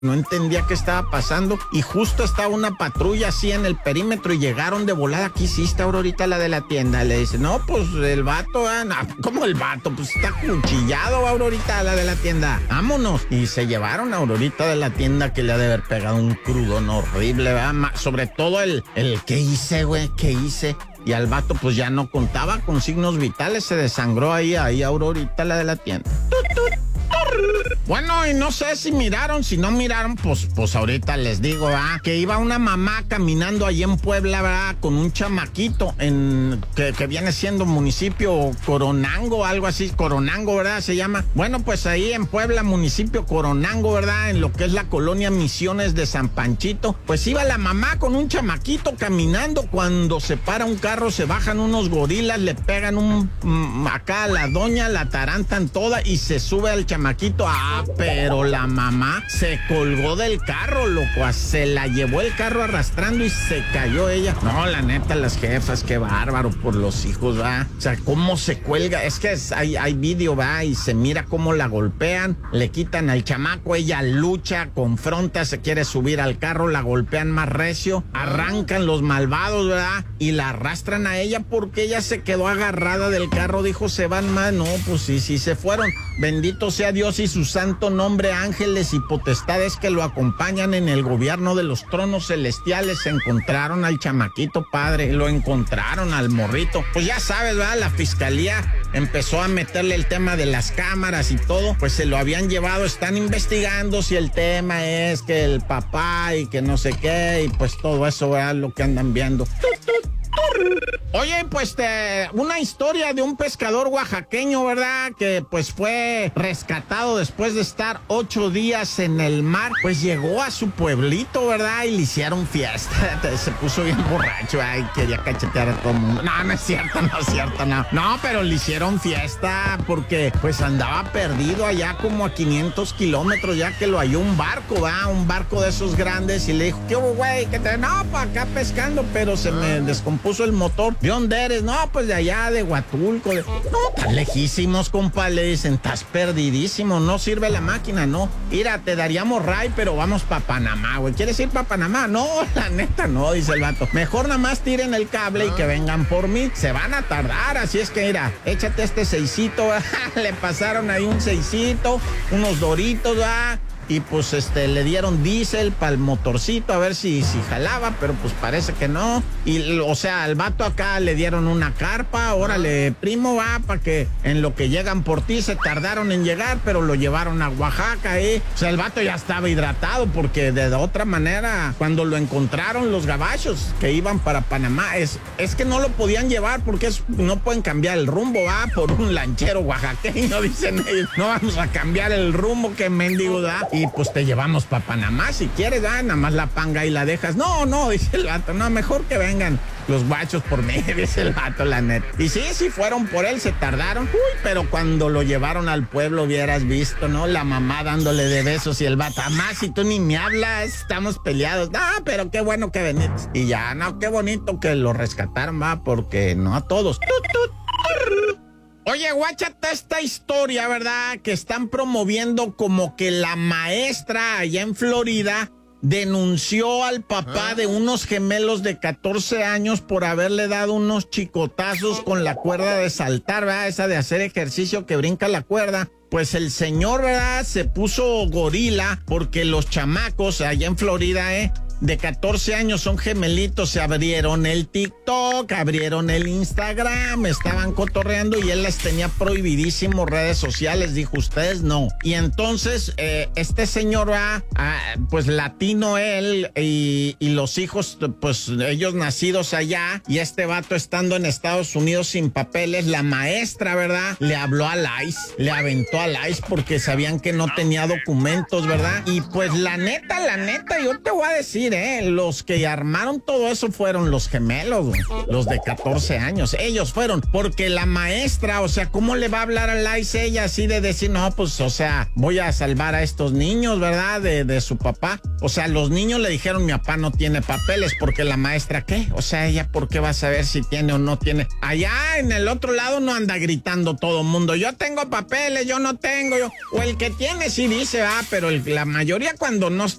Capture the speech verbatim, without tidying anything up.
No entendía qué estaba pasando y justo estaba una patrulla así en el perímetro y llegaron de volada. ¿Qué hiciste, Aurorita, la de la tienda? Le dice, no, pues el vato, ah, no, ¿cómo el vato? Pues está cuchillado, Aurorita, la de la tienda. Vámonos. Y se llevaron a Aurorita de la tienda, que le ha de haber pegado un crudón horrible, ¿verdad? Sobre todo el, el ¿qué hice, güey? ¿Qué hice? Y al vato pues ya no contaba con signos vitales, se desangró ahí, ahí Aurorita, la de la tienda. ¡Tut, tut! Bueno, y no sé si miraron, si no miraron, pues, pues ahorita les digo, ¿verdad? Que iba una mamá caminando ahí en Puebla, ¿verdad? Con un chamaquito en que, que viene siendo municipio Coronango, algo así, Coronango, ¿verdad? Se llama. Bueno, pues ahí en Puebla, municipio Coronango, ¿verdad? En lo que es la colonia Misiones de San Panchito, pues iba la mamá con un chamaquito caminando. Cuando se para un carro, se bajan unos gorilas, le pegan un mm, acá a la doña, la tarantan toda y se sube al chamaquito. Ah, pero la mamá se colgó del carro, loco. Se la llevó el carro arrastrando y se cayó ella. No, la neta, las jefas, qué bárbaro por los hijos, va. O sea, cómo se cuelga. Es que es, hay, hay vídeo, va, y se mira cómo la golpean, le quitan al chamaco, ella lucha, confronta, se quiere subir al carro, la golpean más recio, arrancan los malvados, ¿verdad? Y la arrastran a ella porque ella se quedó agarrada del carro, dijo, se van más. No, pues sí, sí se fueron. Bendito sea Dios y su santo nombre, ángeles y potestades que lo acompañan en el gobierno de los tronos celestiales. Se encontraron al chamaquito, padre, lo encontraron al morrito. Pues ya sabes, ¿verdad? La fiscalía empezó a meterle el tema de las cámaras y todo, pues se lo habían llevado, están investigando si el tema es que el papá y que no sé qué, y pues todo eso, ¿verdad? Lo que andan viendo. Oye, pues te, una historia de un pescador oaxaqueño, ¿verdad? Que pues fue rescatado después de estar ocho días en el mar. Pues llegó a su pueblito, ¿verdad? Y le hicieron fiesta. Se puso bien borracho, ay, quería cachetear a todo el mundo. No, no es cierto, no es cierto, no. No, pero le hicieron fiesta porque pues andaba perdido allá como a quinientos kilómetros, ya que lo halló un barco, ¿verdad? Un barco de esos grandes y le dijo, ¿qué hubo, güey? ¿Qué te...? No, para acá pescando, pero se me descompuso el motor. ¿De dónde eres? No, pues de allá, de Huatulco. De... No, tan lejísimos, compa. Le dicen, estás perdidísimo, no sirve la máquina, no. Mira, te daríamos ray, pero vamos para Panamá, güey. ¿Quieres ir para Panamá? No, la neta no, dice el vato. Mejor nada más tiren el cable y que vengan por mí. Se van a tardar, así es que mira, échate este seisito. Le pasaron ahí un seisito, unos doritos, ¿verdad? Y pues este le dieron diésel para el motorcito a ver si, si jalaba, pero pues parece que no. Y o sea, al vato acá le dieron una carpa, órale, primo, va, para que en lo que llegan por ti se tardaron en llegar, pero lo llevaron a Oaxaca, ¿eh? O sea, el vato ya estaba hidratado porque de otra manera, cuando lo encontraron los gabachos que iban para Panamá, es, es que no lo podían llevar porque es, no pueden cambiar el rumbo, va, por un lanchero oaxaqueño, dicen ellos. No vamos a cambiar el rumbo, que mendigo da. Y pues te llevamos para Panamá si quieres, ¿ah? Nada más la panga y la dejas. No, no, dice el vato, no, mejor que vengan los guachos por mí, dice el vato, la neta. Y sí, sí fueron por él, se tardaron. Uy, pero cuando lo llevaron al pueblo hubieras visto, ¿no? La mamá dándole de besos y el vato, mamá, si tú ni me hablas, estamos peleados. No, pero qué bueno que venís. Y ya, no, qué bonito que lo rescataron, va, porque no a todos. Tut, tut. Oye, guáchate esta historia, ¿verdad? Que están promoviendo como que la maestra allá en Florida denunció al papá de unos gemelos de catorce años por haberle dado unos chicotazos con la cuerda de saltar, ¿verdad? Esa de hacer ejercicio que brinca la cuerda. Pues el señor, ¿verdad? Se puso gorila porque los chamacos allá en Florida, ¿eh? De catorce años, son gemelitos, se abrieron el TikTok, abrieron el Instagram, estaban cotorreando y él les tenía prohibidísimo redes sociales, dijo, ustedes no. Y entonces, eh, este señor, ah, ah, pues latino él y, y los hijos, pues ellos nacidos allá, y este vato estando en Estados Unidos sin papeles, la maestra, ¿verdad? Le habló al I C E, le aventó al I C E porque sabían que no tenía documentos, ¿verdad? Y pues la neta, la neta, yo te voy a decir, decir, ¿eh? Los que armaron todo eso fueron los gemelos, güey, los de catorce años. Ellos fueron, porque la maestra, o sea, ¿cómo le va a hablar a Laisha ella así de decir, no, pues, o sea, voy a salvar a estos niños, ¿verdad? De, de su papá. O sea, los niños le dijeron, mi papá no tiene papeles, porque la maestra, ¿qué? O sea, ella, ¿por qué va a saber si tiene o no tiene? Allá en el otro lado no anda gritando todo el mundo, yo tengo papeles, yo no tengo, yo. O el que tiene sí dice, ah, pero el, la mayoría cuando no